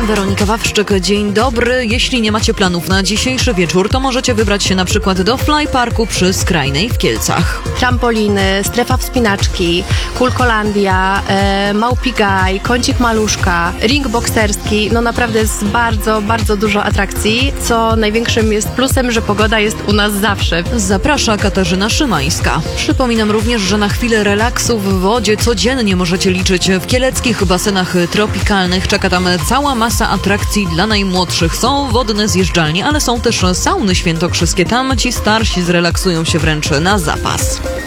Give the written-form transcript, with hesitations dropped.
Weronika Wawrzyk, dzień dobry. Jeśli nie macie planów na dzisiejszy wieczór, to możecie wybrać się na przykład do Fly Parku przy Skrajnej w Kielcach. Trampoliny, strefa wspinaczki, Kulkolandia, Małpigaj, kącik maluszka, ring bokserski. No naprawdę jest bardzo, bardzo dużo atrakcji, co największym jest plusem, że pogoda jest u nas zawsze. Zaprasza Katarzyna Szymańska. Przypominam również, że na chwilę relaksu w wodzie codziennie możecie liczyć. W kieleckich basenach tropikalnych czeka tam cała masa atrakcji dla najmłodszych. Są wodne zjeżdżalnie, ale są też sauny świętokrzyskie. Tam ci starsi zrelaksują się wręcz na zapas.